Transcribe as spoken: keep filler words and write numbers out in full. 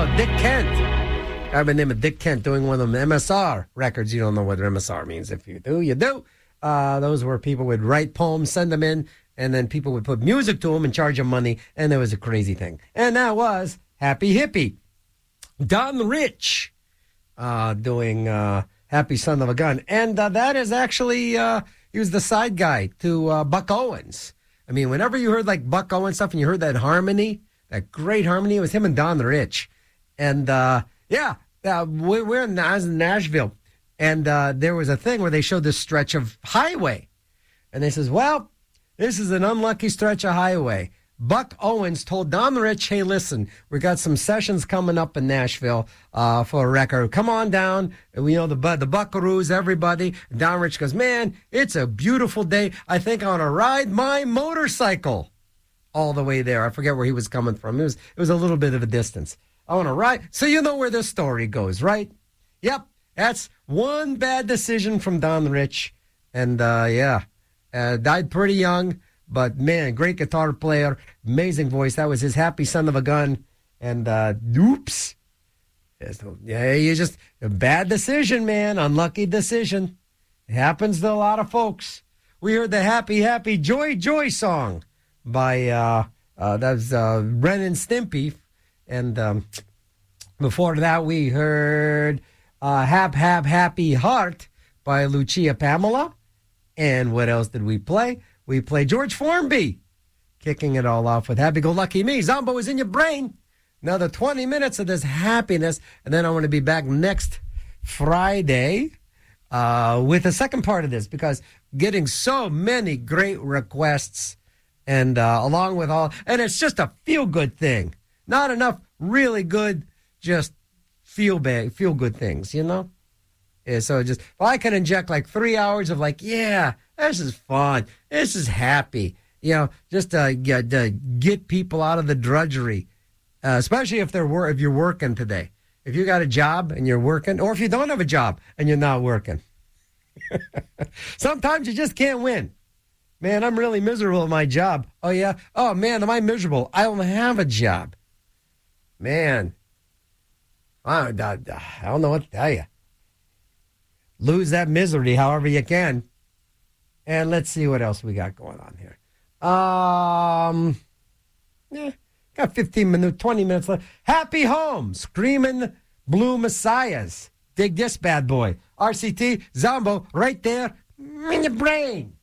know, Dick Kent. I have a name of Dick Kent doing one of them M S R records. You don't know what M S R means. If you do, you do. Uh, those were people would write poems, send them in, and then people would put music to them and charge them money, and it was a crazy thing. And that was Happy Hippie. Don Rich uh, doing uh, Happy Son of a Gun. And uh, that is actually, uh, he was the side guy to uh, Buck Owens. I mean, whenever you heard like Buck Owens stuff and you heard that harmony, that great harmony, it was him and Don Rich. And, uh, yeah, uh, we, we're in, I was in Nashville, and uh, there was a thing where they showed this stretch of highway. And they says, well, this is an unlucky stretch of highway. Buck Owens told Don Rich, hey, listen, we got some sessions coming up in Nashville uh, for a record. Come on down. We know the the Buckaroos, everybody. And Don Rich goes, man, it's a beautiful day. I think I want to ride my motorcycle all the way there. I forget where he was coming from. It was, it was a little bit of a distance. I want to ride. So you know where this story goes, right? Yep. That's one bad decision from Don Rich. And, uh, yeah, uh, died pretty young. But, man, great guitar player, amazing voice. That was his Happy Son of a Gun. And, uh, oops. Yeah, you just, a bad decision, man. Unlucky decision. It happens to a lot of folks. We heard the Happy, Happy, Joy, Joy song by, uh, uh, that was uh, Ren and Stimpy. And um, before that, we heard uh, Hap, Hap, Happy Heart by Lucia Pamela. And what else did we play? We play George Formby, kicking it all off with Happy Go Lucky Me. Zombo is in your brain. Another twenty minutes of this happiness, and then I want to be back next Friday uh, with the second part of this, because getting so many great requests, and uh, along with all, and it's just a feel-good thing. Not enough really good, just feel bad, feel good things, you know? Yeah, so just, if I can inject like three hours of like, yeah, this is fun. This is happy. You know, just to get, to get people out of the drudgery, uh, especially if they're wor- if you're working today. If you got a job and you're working, or if you don't have a job and you're not working. Sometimes you just can't win. Man, I'm really miserable at my job. Oh, yeah? Oh, man, am I miserable? I don't have a job. Man, I, I, I don't know what to tell you. Lose that misery however you can. And let's see what else we got going on here. Um, yeah, got fifteen minutes, twenty minutes left. Happy Home, Screaming Blue Messiahs. Dig this bad boy. R C T, Zombo, right there in your brain.